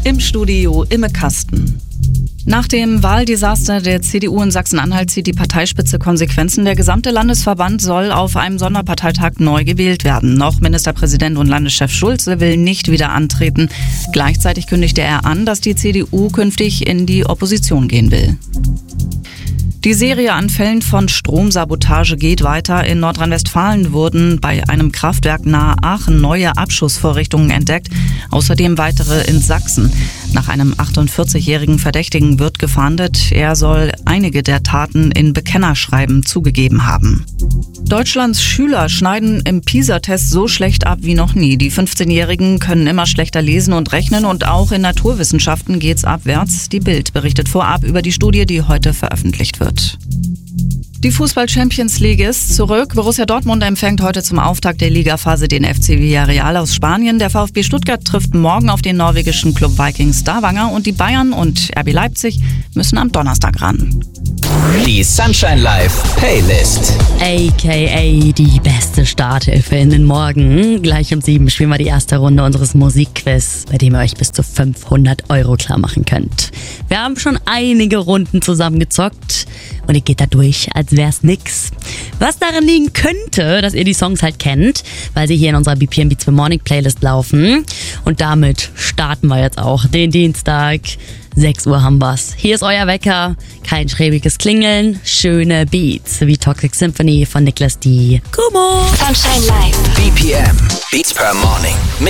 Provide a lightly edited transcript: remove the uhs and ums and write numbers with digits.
Im Studio Imme Kasten. Nach dem Wahldesaster der CDU in Sachsen-Anhalt zieht die Parteispitze Konsequenzen. Der gesamte Landesverband soll auf einem Sonderparteitag neu gewählt werden. Noch Ministerpräsident und Landeschef Schulze will nicht wieder antreten. Gleichzeitig kündigte er an, dass die CDU künftig in die Opposition gehen will. Die Serie an Fällen von Stromsabotage geht weiter. In Nordrhein-Westfalen wurden bei einem Kraftwerk nahe Aachen neue Abschussvorrichtungen entdeckt. Außerdem weitere in Sachsen. Nach einem 48-jährigen Verdächtigen wird gefahndet. Er soll einige der Taten in Bekennerschreiben zugegeben haben. Deutschlands Schüler schneiden im PISA-Test so schlecht ab wie noch nie. Die 15-Jährigen können immer schlechter lesen und rechnen und auch in Naturwissenschaften geht's abwärts. Die Bild berichtet vorab über die Studie, die heute veröffentlicht wird. Die Fußball-Champions League ist zurück. Borussia Dortmund empfängt heute zum Auftakt der Ligaphase den FC Villarreal aus Spanien. Der VfB Stuttgart trifft morgen auf den norwegischen Club Viking Stavanger und die Bayern und RB Leipzig müssen am Donnerstag ran. Die Sunshine Live Playlist. AKA die beste Starthilfe in den Morgen. Gleich um 7 spielen wir die erste Runde unseres Musikquiz, bei dem ihr euch bis zu 500 € klar machen könnt. Wir haben schon einige Runden zusammengezockt und ihr geht da durch, als wär's nix. Was daran liegen könnte, dass ihr die Songs halt kennt, weil sie hier in unserer BPM Beats for Morning Playlist laufen. Und damit starten wir jetzt auch den Dienstag. 6 Uhr haben wir's. Hier ist euer Wecker. Kein schräbiges Klingeln. Schöne Beats wie Toxic Symphony von Nicholas D. Kumo. Sunshine Live. BPM Beats per Morning.